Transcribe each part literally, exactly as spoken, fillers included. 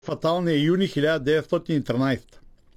фаталния юни хиляда деветстотин и тринадесета.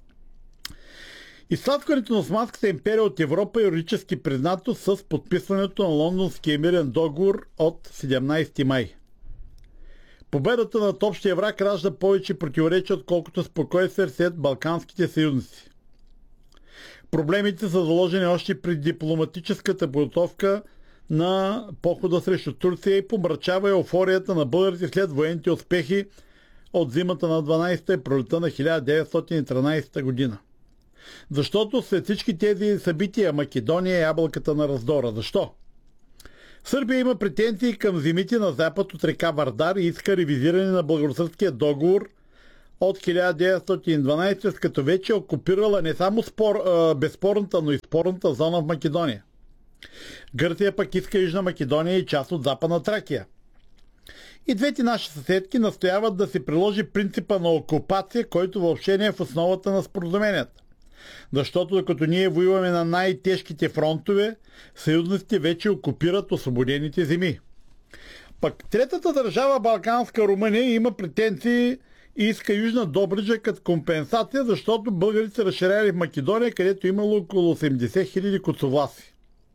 Изтласкването на Османската империя от Европа е юридически признато с подписването на Лондонския мирен договор от седемнадесети май. Победата над общия враг ражда повече противоречия, отколкото спокойствие сред балканските съюзници. Проблемите са заложени още при дипломатическата подготовка на похода срещу Турция и помрачава еуфорията на българите след военните успехи от зимата на дванадесета и пролета на хиляда деветстотин и тринадесета година. Защото след всички тези събития Македония е ябълката на раздора. Защо? Сърбия има претенции към земите на запад от река Вардар и иска ревизиране на българо-сръбския договор от хиляда деветстотин и дванадесета, като вече е окупирала не само спор, а, безспорната, но и спорната зона в Македония. Гърция пък иска Южна Македония и част от Западна Тракия. И двете наши съседки настояват да се приложи принципа на окупация, който въобще не е в основата на споразуменията. Защото докато ние воюваме на най-тежките фронтове, съюзниците вече окупират освободените земи. Пък третата държава, Балканска Румъния, има претенции и иска Южна Добруджа като компенсация, защото българите са разширяли в Македония, където имало около осемдесет хиляди косовласи.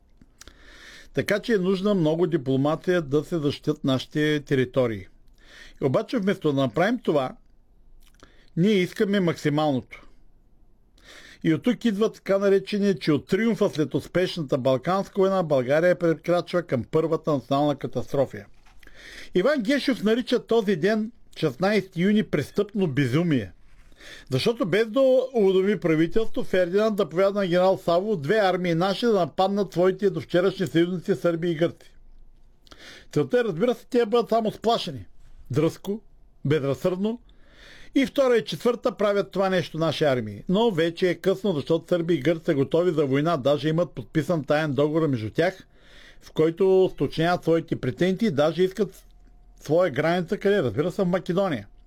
Така че е нужна много дипломация да се защитят нашите територии. И обаче вместо да направим това, ние искаме максималното. И от тук идва така наречения, че от триумфа след успешната Балканска война България прекрачва към първата национална катастрофа. Иван Гешев нарича този ден, шестнадесети юни, престъпно безумие. Защото без да уведоми правителство, Фердинанд да повяда на генерал Савов две армии наши да нападнат своите до вчерашни съюзници Сърби и Гърци. Целта е, разбира се, те да бъдат само сплашени. Дръзко, безразсъдно. И втора и четвърта правят това нещо наши армии. Но вече е късно, защото Сърби и Гърци са готови за война. Даже имат подписан таен договор между тях, в който сточняват своите претенции, даже искат своя граница къде? Разбира се, в Македония.